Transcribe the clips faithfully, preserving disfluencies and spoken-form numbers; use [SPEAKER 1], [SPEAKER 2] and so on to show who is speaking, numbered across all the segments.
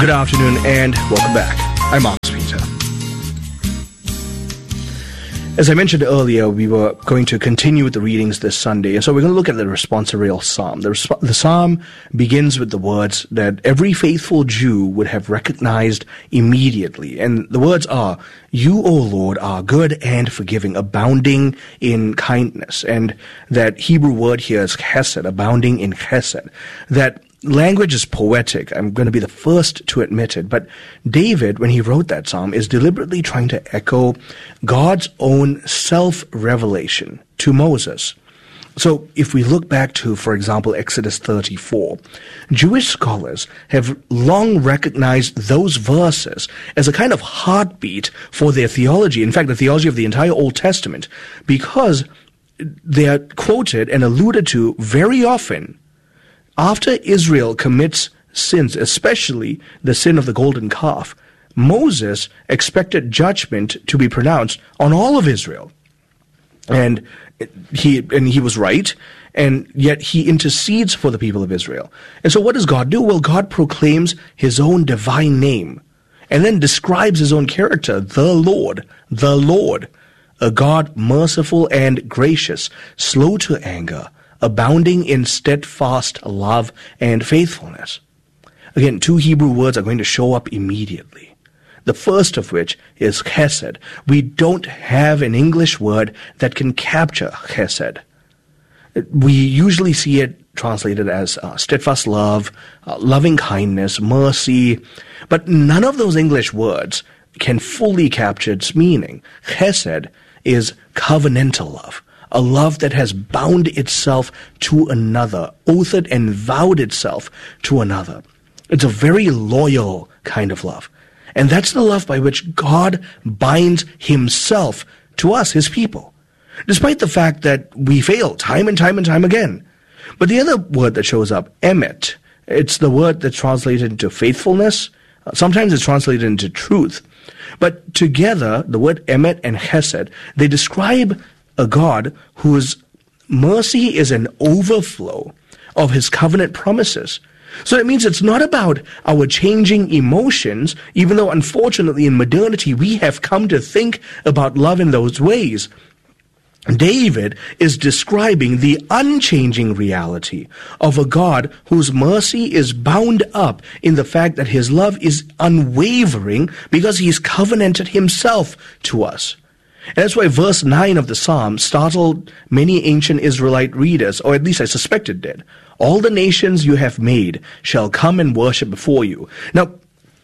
[SPEAKER 1] Good afternoon and welcome back. I'm Mark Peter. As I mentioned earlier, we were going to continue with the readings this Sunday, and so we're going to look at the responsorial psalm. The, resp- the psalm begins with the words that every faithful Jew would have recognized immediately, and the words are, "You, O Lord, are good and forgiving, abounding in kindness," and that Hebrew word here is chesed, abounding in chesed. That language is poetic. I'm going to be the first to admit it. But David, when he wrote that psalm, is deliberately trying to echo God's own self-revelation to Moses. So if we look back to, for example, Exodus thirty-four, Jewish scholars have long recognized those verses as a kind of heartbeat for their theology. In fact, the theology of the entire Old Testament, because they are quoted and alluded to very often after Israel commits sins, especially the sin of the golden calf. Moses expected judgment to be pronounced on all of Israel. And he and he was right, and yet he intercedes for the people of Israel. And so what does God do? Well, God proclaims his own divine name and then describes his own character, the Lord, the Lord, a God merciful and gracious, slow to anger, abounding in steadfast love and faithfulness. Again, two Hebrew words are going to show up immediately. The first of which is chesed. We don't have an English word that can capture chesed. We usually see it translated as uh, steadfast love, uh, loving kindness, mercy, but none of those English words can fully capture its meaning. Chesed is covenantal love. A love that has bound itself to another, oathed and vowed itself to another. It's a very loyal kind of love. And that's the love by which God binds himself to us, his people, despite the fact that we fail time and time and time again. But the other word that shows up, emet, it's the word that's translated into faithfulness. Sometimes it's translated into truth. But together, the word emet and chesed, they describe a God whose mercy is an overflow of his covenant promises. So it means it's not about our changing emotions, even though unfortunately in modernity we have come to think about love in those ways. David is describing the unchanging reality of a God whose mercy is bound up in the fact that his love is unwavering because he's covenanted himself to us. And that's why verse nine of the Psalm startled many ancient Israelite readers, or at least I suspect it did. All the nations you have made shall come and worship before you. Now,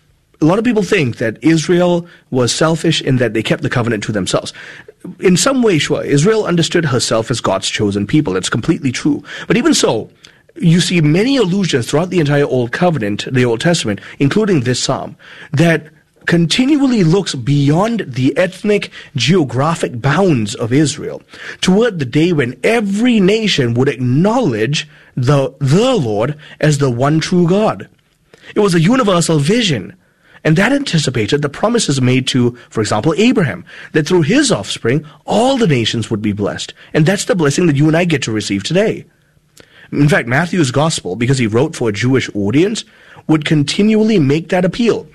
[SPEAKER 1] a lot of people think that Israel was selfish in that they kept the covenant to themselves. In some way, sure, Israel understood herself as God's chosen people. That's completely true. But even so, you see many allusions throughout the entire Old Covenant, the Old Testament, including this Psalm, that continually looks beyond the ethnic, geographic bounds of Israel toward the day when every nation would acknowledge the, the Lord as the one true God. It was a universal vision, and that anticipated the promises made to, for example, Abraham, that through his offspring, all the nations would be blessed. And that's the blessing that you and I get to receive today. In fact, Matthew's gospel, because he wrote for a Jewish audience, would continually make that appeal.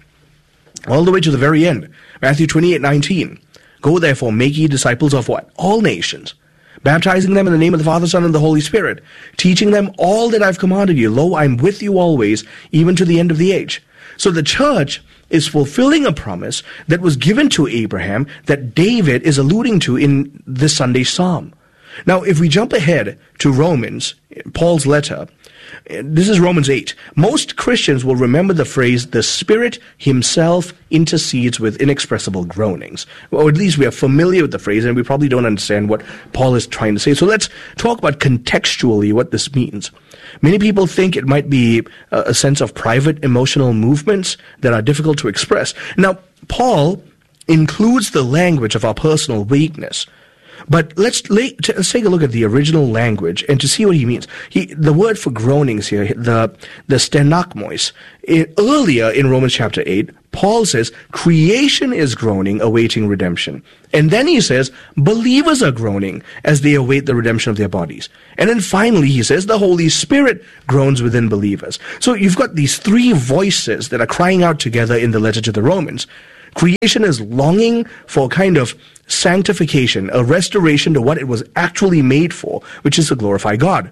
[SPEAKER 1] All the way to the very end. Matthew twenty-eight nineteen. Go therefore, make ye disciples of what? All nations, baptizing them in the name of the Father, Son, and the Holy Spirit, teaching them all that I've commanded you. Lo, I'm with you always, even to the end of the age. So the church is fulfilling a promise that was given to Abraham that David is alluding to in this Sunday psalm. Now, if we jump ahead to Romans, Paul's letter, this is Romans eight. Most Christians will remember the phrase, the Spirit himself intercedes with inexpressible groanings. Or at least we are familiar with the phrase, and we probably don't understand what Paul is trying to say. So let's talk about contextually what this means. Many people think it might be a sense of private emotional movements that are difficult to express. Now, Paul includes the language of our personal weakness. But let's, let's take a look at the original language and to see what he means. He, the word for groanings here, the, the stenakmois, it, earlier in Romans chapter eight, Paul says, creation is groaning, awaiting redemption. And then he says, believers are groaning as they await the redemption of their bodies. And then finally he says, the Holy Spirit groans within believers. So you've got these three voices that are crying out together in the letter to the Romans. Creation is longing for a kind of sanctification, a restoration to what it was actually made for, which is to glorify God.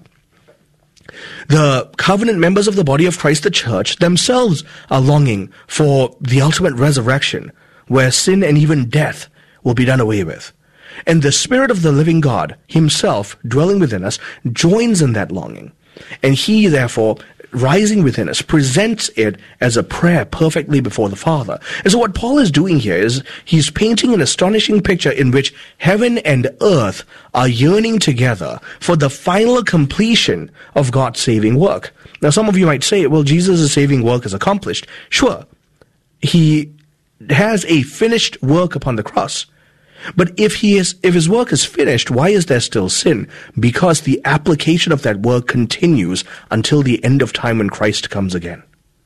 [SPEAKER 1] The covenant members of the body of Christ, the church, themselves are longing for the ultimate resurrection, where sin and even death will be done away with. And the Spirit of the living God himself, dwelling within us, joins in that longing. And he, therefore, rising within us, presents it as a prayer perfectly before the Father. And so what Paul is doing here is he's painting an astonishing picture in which heaven and earth are yearning together for the final completion of God's saving work. Now, some of you might say, well, Jesus' saving work is accomplished. Sure, he has a finished work upon the cross. But if he is, if his work is finished, why is there still sin? Because the application of that work continues until the end of time when Christ comes again.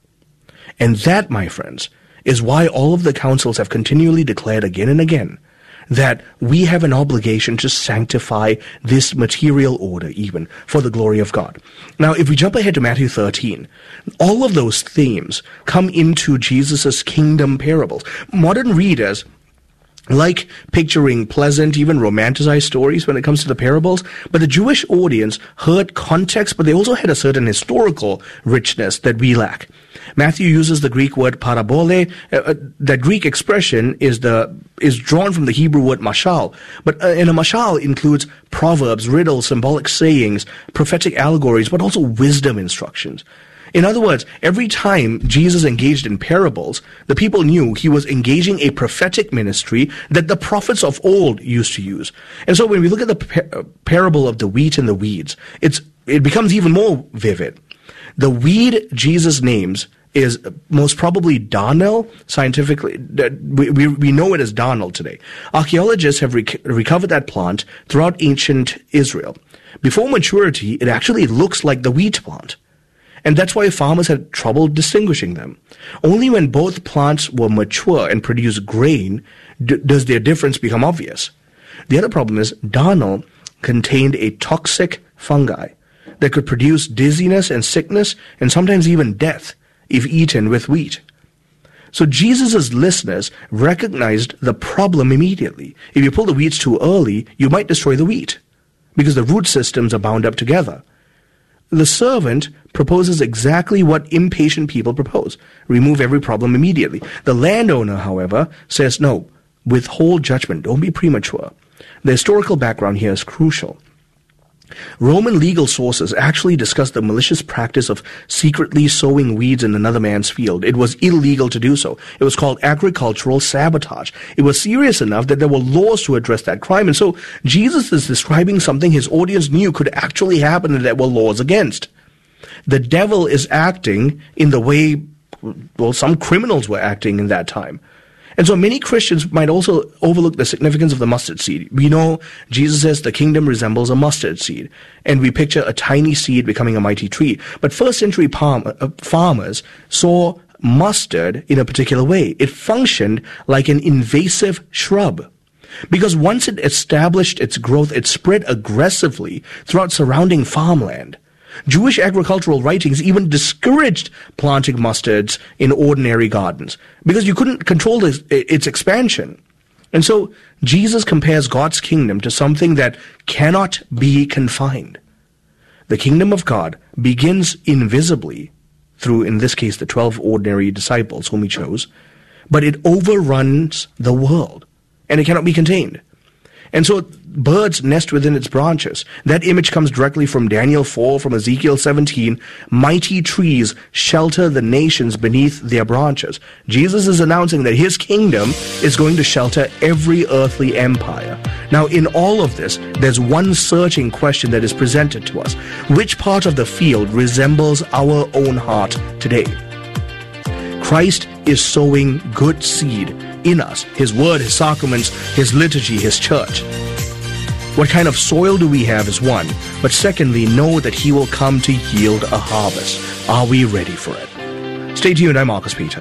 [SPEAKER 1] And that, my friends, is why all of the councils have continually declared again and again that we have an obligation to sanctify this material order even for the glory of God. Now, if we jump ahead to Matthew thirteen, all of those themes come into Jesus' kingdom parables. Modern readers like picturing pleasant, even romanticized stories when it comes to the parables, but the Jewish audience heard context, but they also had a certain historical richness that we lack. Matthew uses the Greek word parabole. Uh, that Greek expression is the is drawn from the Hebrew word mashal, but uh, in a mashal includes proverbs, riddles, symbolic sayings, prophetic allegories, but also wisdom instructions. In other words, every time Jesus engaged in parables, the people knew he was engaging a prophetic ministry that the prophets of old used to use. And so when we look at the par- parable of the wheat and the weeds, it's it becomes even more vivid. The weed Jesus names is most probably darnel, scientifically. We, we, we know it as darnel today. Archaeologists have rec- recovered that plant throughout ancient Israel. Before maturity, it actually looks like the wheat plant. And that's why farmers had trouble distinguishing them. Only when both plants were mature and produce grain d- does their difference become obvious. The other problem is darnel contained a toxic fungi that could produce dizziness and sickness and sometimes even death if eaten with wheat. So Jesus' listeners recognized the problem immediately. If you pull the weeds too early, you might destroy the wheat because the root systems are bound up together. The servant proposes exactly what impatient people propose. Remove every problem immediately. The landowner, however, says, no, withhold judgment. Don't be premature. The historical background here is crucial. Roman legal sources actually discuss the malicious practice of secretly sowing weeds in another man's field. It was illegal to do so. It was called agricultural sabotage. It was serious enough that there were laws to address that crime. And so Jesus is describing something his audience knew could actually happen and there were laws against. The devil is acting in the way, well, some criminals were acting in that time. And so many Christians might also overlook the significance of the mustard seed. We know Jesus says the kingdom resembles a mustard seed, and we picture a tiny seed becoming a mighty tree. But first century palm, uh, farmers saw mustard in a particular way. It functioned like an invasive shrub. Because once it established its growth, it spread aggressively throughout surrounding farmland. Jewish agricultural writings even discouraged planting mustards in ordinary gardens because you couldn't control its, its expansion. And so Jesus compares God's kingdom to something that cannot be confined. The kingdom of God begins invisibly through, in this case, the twelve ordinary disciples whom he chose, but it overruns the world and it cannot be contained. And so birds nest within its branches. That image comes directly from Daniel four, from Ezekiel seventeen. Mighty trees shelter the nations beneath their branches. Jesus is announcing that his kingdom is going to shelter every earthly empire. Now, in all of this, there's one searching question that is presented to us. Which part of the field resembles our own heart today? Christ is sowing good seed in us. His word, his sacraments, his liturgy, his church. What kind of soil do we have is one, but secondly, know that he will come to yield a harvest. Are we ready for it? Stay tuned, I'm Marcus Peter.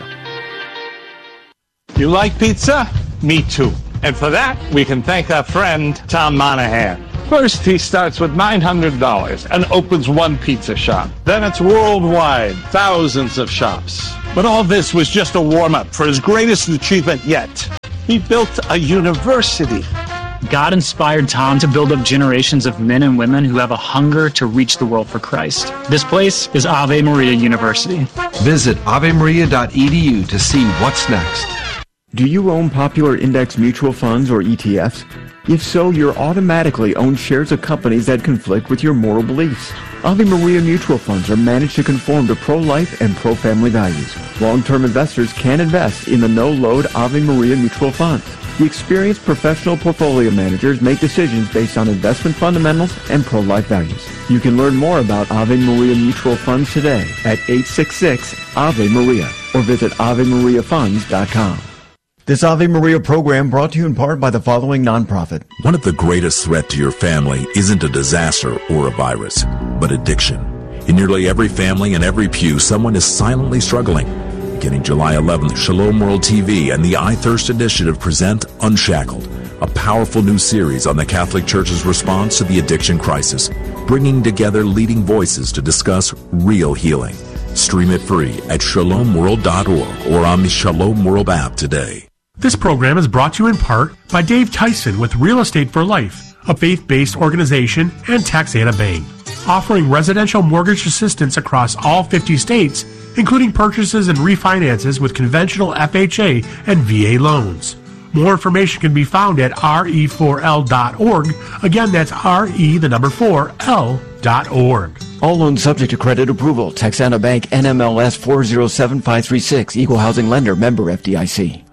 [SPEAKER 2] You like pizza? Me too. And for that, we can thank our friend, Tom Monahan. First, he starts with nine hundred dollars and opens one pizza shop. Then it's worldwide, thousands of shops. But all this was just a warm-up for his greatest achievement yet. He built a university.
[SPEAKER 3] God inspired Tom to build up generations of men and women who have a hunger to reach the world for Christ. This place is Ave Maria University.
[SPEAKER 4] Visit ave maria dot e d u to see what's next.
[SPEAKER 5] Do you own popular index mutual funds or E T Fs? If so, you're automatically own shares of companies that conflict with your moral beliefs. Ave Maria mutual funds are managed to conform to pro-life and pro-family values. Long-term investors can invest in the no-load Ave Maria mutual funds. The experienced professional portfolio managers make decisions based on investment fundamentals and pro-life values. You can learn more about Ave Maria mutual funds today at eight six six Ave Maria or visit ave maria funds dot com.
[SPEAKER 6] This Ave Maria program brought to you in part by the following nonprofit.
[SPEAKER 7] One of the greatest threats to your family isn't a disaster or a virus, but addiction. In nearly every family and every pew, someone is silently struggling. Beginning July eleventh, Shalom World T V and the I Thirst Initiative present Unshackled, a powerful new series on the Catholic Church's response to the addiction crisis, bringing together leading voices to discuss real healing. Stream it free at shalom world dot org or on the Shalom World app today.
[SPEAKER 8] This program is brought to you in part by Dave Tyson with Real Estate for Life, a faith-based organization, and Taxana Bank, offering residential mortgage assistance across all fifty states, including purchases and refinances with conventional F H A and V A loans. More information can be found at R E four L dot org. Again, that's R E, the number four, L dot org.
[SPEAKER 5] All loans subject to credit approval. Texana Bank, N M L S four zero seven five three six, Equal Housing Lender, member F D I C.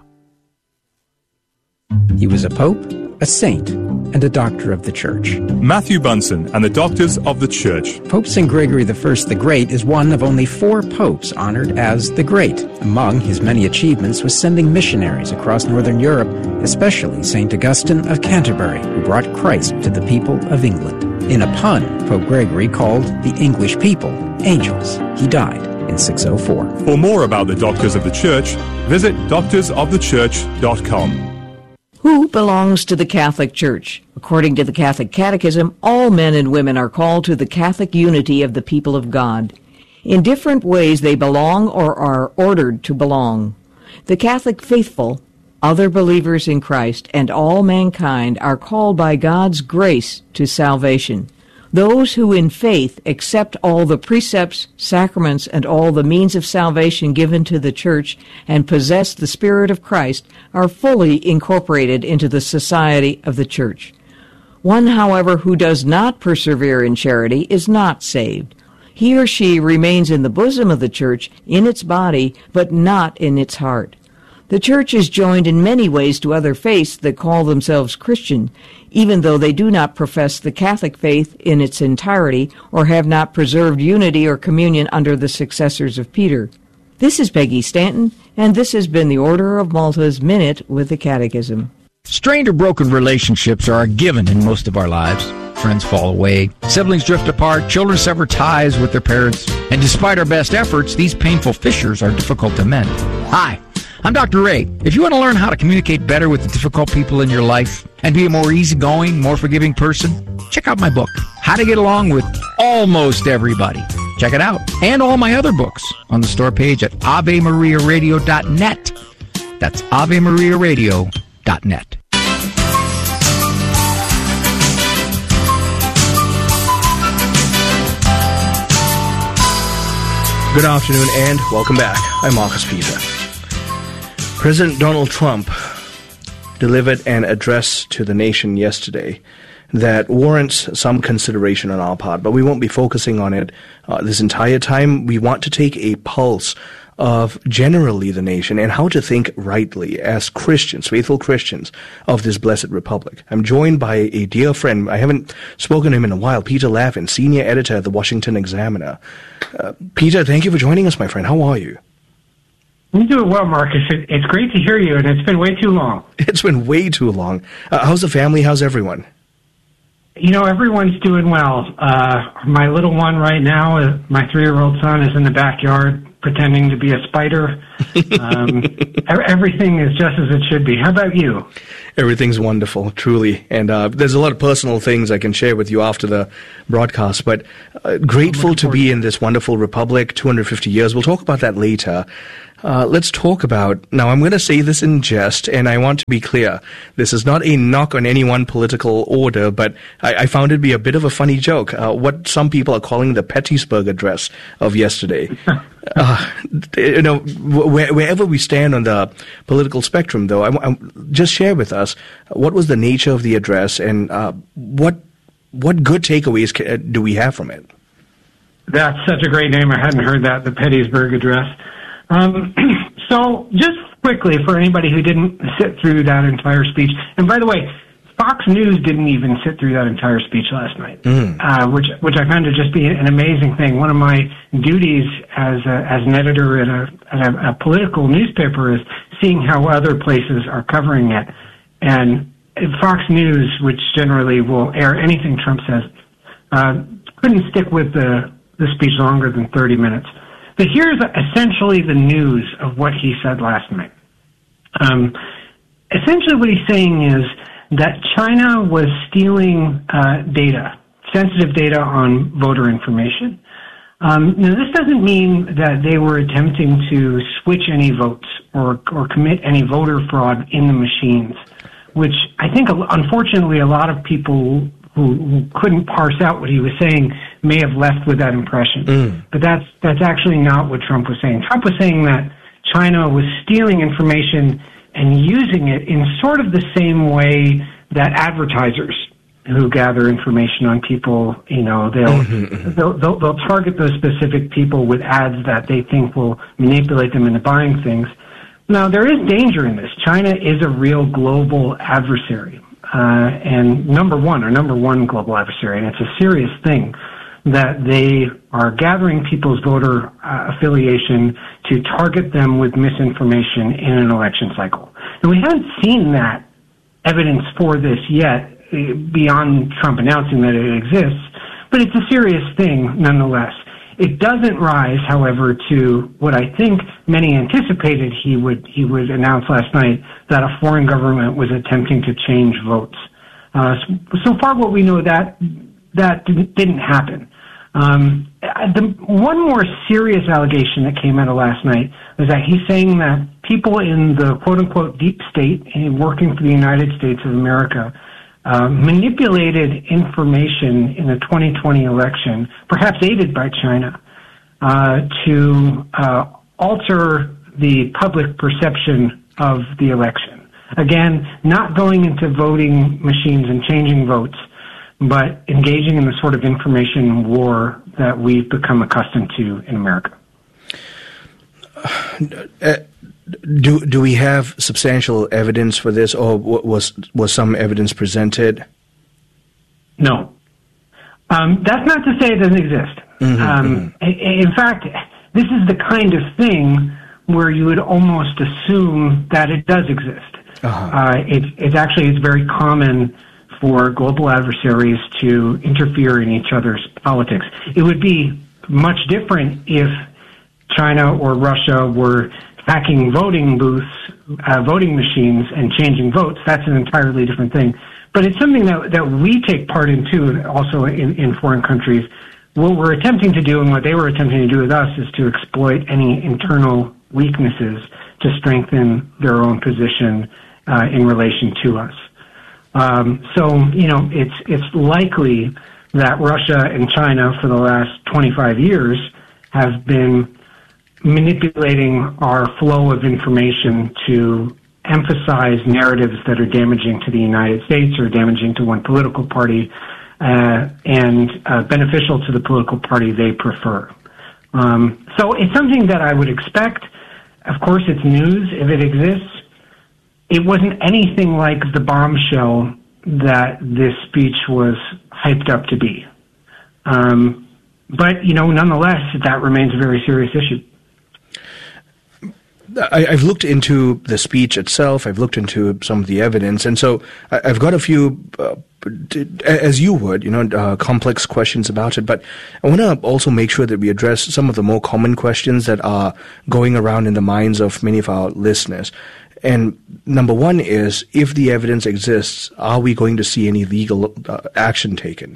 [SPEAKER 9] He was a pope, a saint, and a doctor of the Church.
[SPEAKER 10] Matthew Bunson and the Doctors of the Church.
[SPEAKER 9] Pope Saint Gregory the First the Great is one of only four popes honored as the Great. Among his many achievements was sending missionaries across northern Europe, especially Saint Augustine of Canterbury, who brought Christ to the people of England. In a pun, Pope Gregory called the English people angels. He died in six oh four.
[SPEAKER 10] For more about the Doctors of the Church, visit doctors of the church dot com.
[SPEAKER 11] Who belongs to the Catholic Church? According to the Catholic Catechism, all men and women are called to the Catholic unity of the people of God. In different ways they belong or are ordered to belong. The Catholic faithful, other believers in Christ, and all mankind are called by God's grace to salvation. Those who in faith accept all the precepts, sacraments, and all the means of salvation given to the Church and possess the Spirit of Christ are fully incorporated into the society of the Church. One, however, who does not persevere in charity is not saved. He or she remains in the bosom of the Church, in its body, but not in its heart. The Church is joined in many ways to other faiths that call themselves Christian, even though they do not profess the Catholic faith in its entirety or have not preserved unity or communion under the successors of Peter. This is Peggy Stanton, and this has been the Order of Malta's Minute with the Catechism.
[SPEAKER 12] Strained or broken relationships are a given in most of our lives. Friends fall away, siblings drift apart, children sever ties with their parents, and despite our best efforts, these painful fissures are difficult to mend. Hi, I'm Doctor Ray. If you want to learn how to communicate better with the difficult people in your life and be a more easygoing, more forgiving person, check out my book, How to Get Along with Almost Everybody. Check it out. And all my other books on the store page at ave maria radio dot net. That's ave maria radio dot net.
[SPEAKER 1] Good afternoon and welcome back. I'm Marcus Peter. President Donald Trump delivered an address to the nation yesterday that warrants some consideration on our part, but we won't be focusing on it uh, this entire time. We want to take a pulse of generally the nation and how to think rightly as Christians, faithful Christians of this blessed republic. I'm joined by a dear friend. I haven't spoken to him in a while, Peter Lavin, senior editor at the Washington Examiner. Uh, Peter, thank you for joining us, my friend. How are you?
[SPEAKER 13] I'm doing well, Marcus. It, it's great to hear you, and it's been way too long.
[SPEAKER 1] It's been way too long. Uh, how's the family? How's everyone?
[SPEAKER 13] You know, everyone's doing well. Uh, my little one right now, uh, my three-year-old son, is in the backyard pretending to be a spider. Um, everything is just as it should be. How about you?
[SPEAKER 1] Everything's wonderful, truly. And uh, there's a lot of personal things I can share with you after the broadcast, but uh, grateful to be in this wonderful republic, two hundred fifty years. We'll talk about that later. Uh, let's talk about, now I'm going to say this in jest, and I want to be clear. This is not a knock on any one political order, but I, I found it to be a bit of a funny joke. Uh, what some people are calling the Pettysburg Address of yesterday. uh, you know, wh- wherever we stand on the political spectrum, though, I, I, just share with us, what was the nature of the address, and uh, what what good takeaways ca- do we have from it?
[SPEAKER 13] That's such a great name. I hadn't heard that, the Pettysburg Address. Um, so just quickly, for anybody who didn't sit through that entire speech, and by the way, Fox News didn't even sit through that entire speech last night, mm. uh, which which I found to just be an amazing thing. One of my duties as a, as an editor at, a, at a, a political newspaper is seeing how other places are covering it. And Fox News, which generally will air anything Trump says, uh, couldn't stick with the, the speech longer than thirty minutes. But here's essentially the news of what he said last night. Um, essentially what he's saying is that China was stealing uh, data, sensitive data on voter information. Um, now, this doesn't mean that they were attempting to switch any votes or, or commit any voter fraud in the machines, which I think, unfortunately, a lot of people who, who couldn't parse out what he was saying may have left with that impression. Mm. But that's that's actually not what Trump was saying. Trump was saying that China was stealing information and using it in sort of the same way that advertisers who gather information on people, you know, they'll, mm-hmm. they'll, they'll, they'll target those specific people with ads that they think will manipulate them into buying things. Now, there is danger in this. China is a real global adversary. Uh, and number one, our number one global adversary, and it's a serious thing that they are gathering people's voter uh, affiliation to target them with misinformation in an election cycle. And we haven't seen that evidence for this yet, beyond Trump announcing that it exists, but it's a serious thing nonetheless. It doesn't rise, however, to what I think many anticipated he would he would announce last night, that a foreign government was attempting to change votes. Uh, so, so far, what we know, that that didn't, didn't happen. Um, the one more serious allegation that came out of last night was that he's saying that people in the quote-unquote deep state working for the United States of America Uh, manipulated information in the twenty twenty election, perhaps aided by China, uh, to uh, alter the public perception of the election. Again, not going into voting machines and changing votes, but engaging in the sort of information war that we've become accustomed to in America.
[SPEAKER 1] Uh, Do do we have substantial evidence for this, or was was some evidence presented?
[SPEAKER 13] No. Um, that's not to say it doesn't exist. Mm-hmm, um, mm-hmm. In fact, this is the kind of thing where you would almost assume that it does exist. Uh-huh. Uh, it's it's actually it's very common for global adversaries to interfere in each other's politics. It would be much different if China or Russia were hacking voting booths, uh, voting machines, and changing votes. That's an entirely different thing. But it's something that, that we take part in, too, also in, in foreign countries. What we're attempting to do and what they were attempting to do with us is to exploit any internal weaknesses to strengthen their own position uh, in relation to us. Um, so, you know, it's it's likely that Russia and China for the last twenty-five years have been manipulating our flow of information to emphasize narratives that are damaging to the United States or damaging to one political party uh, and uh, beneficial to the political party they prefer. Um, so it's something that I would expect. Of course, it's news if it exists. It wasn't anything like the bombshell that this speech was hyped up to be. Um, but, you know, nonetheless, that remains a very serious issue.
[SPEAKER 1] I, I've looked into the speech itself. I've looked into some of the evidence, and so I, I've got a few uh, as you would, you know, uh, complex questions about it. But I want to also make sure that we address some of the more common questions that are going around in the minds of many of our listeners. And number one is, if the evidence exists, are we going to see any legal uh, action taken?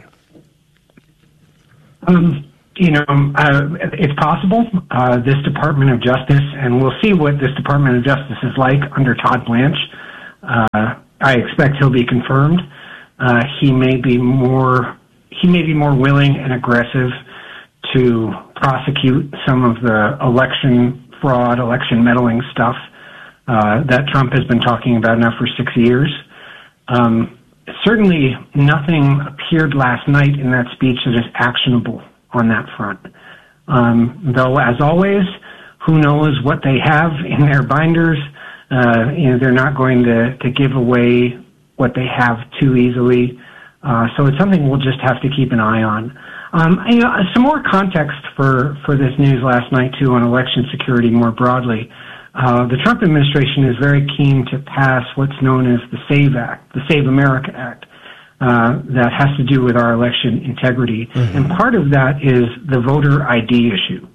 [SPEAKER 13] Um, you know, uh, it's possible. Uh, this Department of Justice, and we'll see what this Department of Justice is like under Todd Blanche. Uh, I expect he'll be confirmed. Uh, he may be more he may be more willing and aggressive to prosecute some of the election fraud, election meddling stuff uh, that Trump has been talking about now for six years. Um, certainly, nothing appeared last night in that speech that is actionable on that front. Um, though, as always, who knows what they have in their binders? Uh, you know, they're not going to, to give away what they have too easily. Uh, so it's something we'll just have to keep an eye on. Um, you know, some more context for, for this news last night, too, on election security more broadly. Uh, the Trump administration is very keen to pass what's known as the SAVE Act, the Save America Act, uh, that has to do with our election integrity. Mm-hmm. And part of that is the voter I D issue.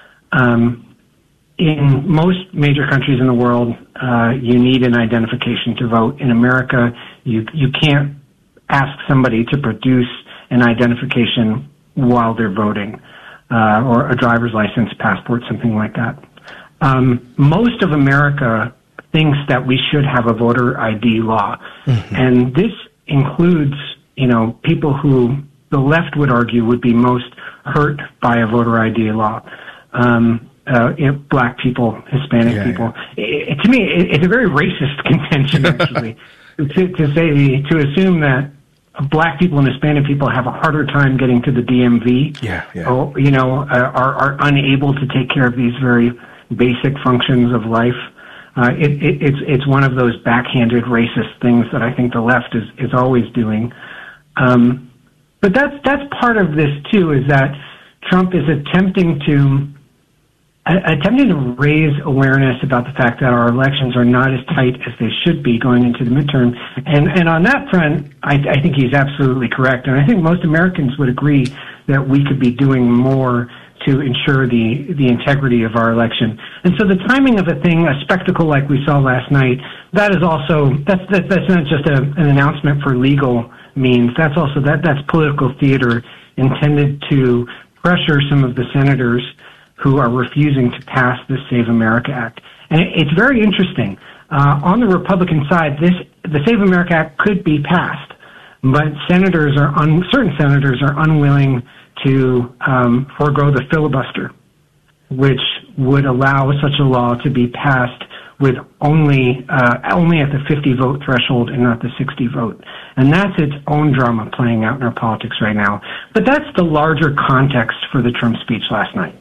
[SPEAKER 13] Um, in most major countries in the world, uh, you need an identification to vote. In America, you you can't ask somebody to produce an identification while they're voting, uh, or a driver's license, passport, something like that. Um, most of America thinks that we should have a voter I D law, mm-hmm. and this includes, you know, people who the left would argue would be most hurt by a voter I D law. Um, uh, you know, black people, Hispanic yeah, people. Yeah. It, it, to me, it, it's a very racist contention, actually, to, to say to assume that black people and Hispanic people have a harder time getting to the D M V,
[SPEAKER 1] yeah, yeah.
[SPEAKER 13] or you know, uh, are are unable to take care of these very basic functions of life. Uh, it, it, it's it's one of those backhanded racist things that I think the left is is always doing. Um, but that's that's part of this too, is that Trump is attempting to uh, attempting to raise awareness about the fact that our elections are not as tight as they should be going into the midterm. And and on that front, I, I think he's absolutely correct. And I think most Americans would agree that we could be doing more to ensure the, the integrity of our election. And so the timing of a thing, a spectacle like we saw last night, that is also, that's, that, that's not just a, an announcement for legal means. That's also, that, that's political theater intended to pressure some of the senators who are refusing to pass the Save America Act. And it, it's very interesting. Uh, on the Republican side, this, the Save America Act could be passed, but senators are, un, certain senators are unwilling to um, forego the filibuster, which would allow such a law to be passed with only uh, only at the fifty vote threshold and not the sixty vote. And that's its own drama playing out in our politics right now. But that's the larger context for the Trump speech last night.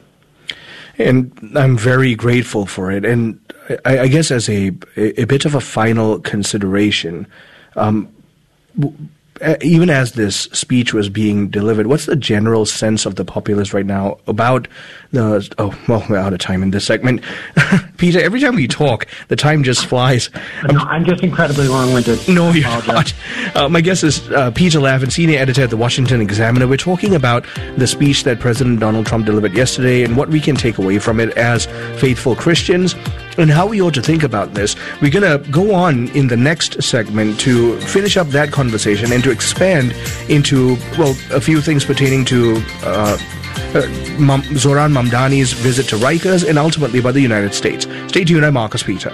[SPEAKER 1] And I'm very grateful for it. And I, I guess as a, a bit of a final consideration, um, w- even as this speech was being delivered, what's the general sense of the populace right now about the, oh, well, we're out of time in this segment. Peter, every time we talk, the time just flies.
[SPEAKER 13] No, I'm just incredibly long-winded.
[SPEAKER 1] No, you're not. Uh, my guest is uh, Peter Lavin, senior editor at the Washington Examiner. We're talking about the speech that President Donald Trump delivered yesterday and what we can take away from it as faithful Christians, and how we ought to think about this. We're going to go on in the next segment to finish up that conversation and to expand into, well, a few things pertaining to uh, uh, Mam- Zohran Mamdani's visit to Rikers and ultimately by the United States. Stay tuned. I'm Marcus Peter.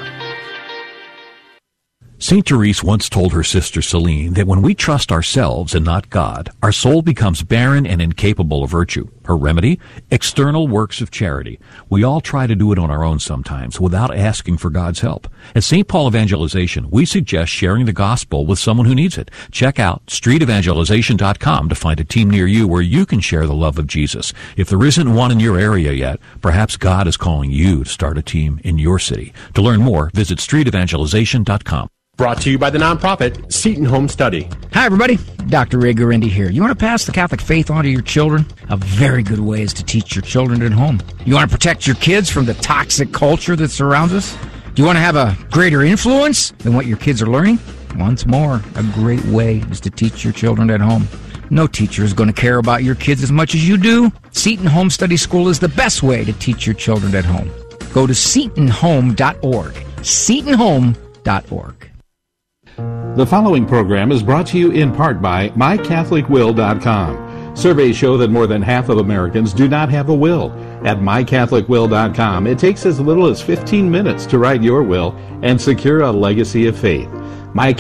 [SPEAKER 14] Saint Therese once told her sister Celine that when we trust ourselves and not God, our soul becomes barren and incapable of virtue. Her remedy? External works of charity. We all try to do it on our own sometimes without asking for God's help. At Saint Paul Evangelization, we suggest sharing the gospel with someone who needs it. Check out street evangelization dot com to find a team near you where you can share the love of Jesus. If there isn't one in your area yet, perhaps God is calling you to start a team in your city. To learn more, visit street evangelization dot com.
[SPEAKER 15] Brought to you by the nonprofit Seton Home Study.
[SPEAKER 12] Hi, everybody. Doctor Ray Guarendi here. You want to pass the Catholic faith on to your children? A very good way is to teach your children at home. You want to protect your kids from the toxic culture that surrounds us? Do you want to have a greater influence than what your kids are learning? Once more, a great way is to teach your children at home. No teacher is going to care about your kids as much as you do. Seton Home Study School is the best way to teach your children at home. Go to seton home dot org. seton home dot org.
[SPEAKER 2] The following program is brought to you in part by my catholic will dot com. Surveys show that more than half of Americans do not have a will. At my catholic will dot com, it takes as little as fifteen minutes to write your will and secure a legacy of faith. My